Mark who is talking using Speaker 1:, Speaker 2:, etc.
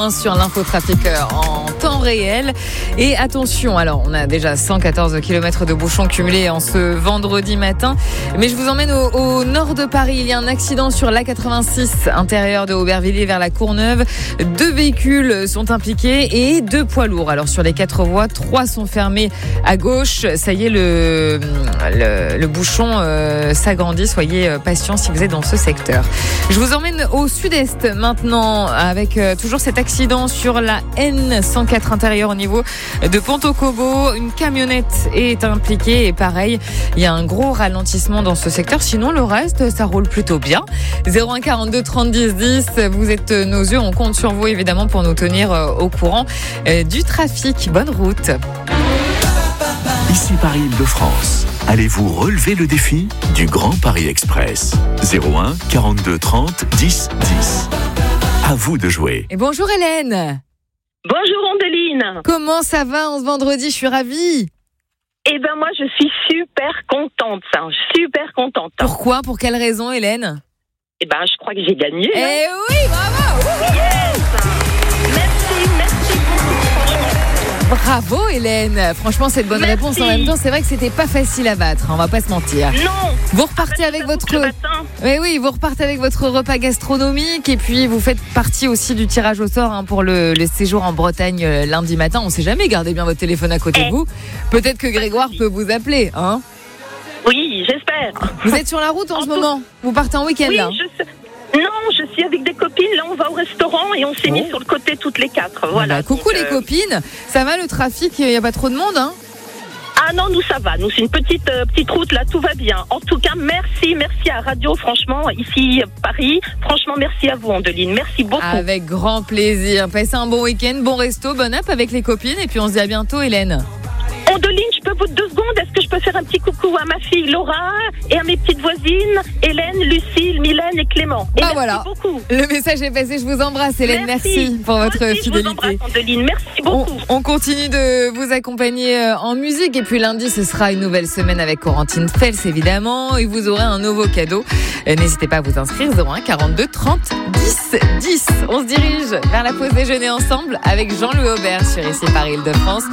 Speaker 1: point sur l'infotrafic en temps réel. Et attention, alors on a déjà 114 km de bouchons cumulés en ce vendredi matin. Mais je vous emmène au nord de Paris. Il y a un accident sur l'A86 intérieur de Aubervilliers vers la Courneuve. 2 véhicules sont impliqués et 2 poids lourds. Alors sur les 4 voies, 3 sont fermés à gauche. Ça y est, le bouchon s'agrandit. Soyez patients si vous êtes dans ce secteur. Je vous emmène au sud-est maintenant avec toujours cet accident sur la N104 intérieure au niveau de Ponto-Combo. Une camionnette est impliquée et pareil, il y a un gros ralentissement dans ce secteur. Sinon, le reste, ça roule plutôt bien. 01 42 30 10 10, vous êtes nos yeux. On compte sur vous évidemment pour nous tenir au courant du trafic. Bonne route.
Speaker 2: Ici Paris-Île-de-France. Allez-vous relever le défi du Grand Paris Express? 01 42 30 10 10. À vous de jouer.
Speaker 1: Et bonjour Hélène.
Speaker 3: Bonjour Andeline.
Speaker 1: Comment ça va en ce vendredi? Je suis ravie.
Speaker 3: Eh ben moi je suis super contente, super contente.
Speaker 1: Pourquoi? Pour quelle raison Hélène?
Speaker 3: Eh ben je crois que j'ai gagné.
Speaker 1: Eh oui, bravo.
Speaker 3: Yes. Merci beaucoup.
Speaker 1: Bravo Hélène. Franchement cette bonne réponse en même temps, c'est vrai que c'était pas facile à battre, on va pas se mentir.
Speaker 3: Non.
Speaker 1: Vous repartez avec votre vous repartez avec votre repas gastronomique et puis vous faites partie aussi du tirage au sort pour le séjour en Bretagne lundi matin. On sait jamais, gardez bien votre téléphone à côté de vous. Peut-être que Grégoire peut vous appeler, hein?
Speaker 3: Oui, j'espère.
Speaker 1: Vous êtes sur la route en ce moment? Vous partez en week-end là?
Speaker 3: Non, je suis avec des copines. Là, on va au restaurant et on s'est mis sur le côté toutes les 4. Voilà.
Speaker 1: Coucou les copines. Ça va le trafic? Il n'y a pas trop de monde, hein?
Speaker 3: Ah non, nous ça va. Nous c'est une petite route là, tout va bien. En tout cas, merci à Radio. Franchement, ici Paris. Franchement, merci à vous, Andeline. Merci beaucoup.
Speaker 1: Avec grand plaisir. Passez un bon week-end, bon resto, bon app avec les copines et puis on se dit à bientôt, Hélène.
Speaker 3: Andeline, je peux vous 2 secondes? Est-ce que je peux faire un petit coucou à ma fille Laura et à mes petites voisines Hélène, Lucille, Mylène et Clément? Et merci
Speaker 1: voilà.
Speaker 3: beaucoup.
Speaker 1: Le message est passé. Je vous embrasse, Hélène. Merci pour votre fidélité.
Speaker 3: Je vous embrasse, Andeline. Merci beaucoup.
Speaker 1: On continue de vous accompagner en musique et puis lundi, ce sera une nouvelle semaine avec Corentine Fels évidemment et vous aurez un nouveau cadeau. N'hésitez pas à vous inscrire 01 42 30 10 10. On se dirige vers la pause déjeuner ensemble avec Jean-Louis Aubert sur ici Paris-Île-de-France.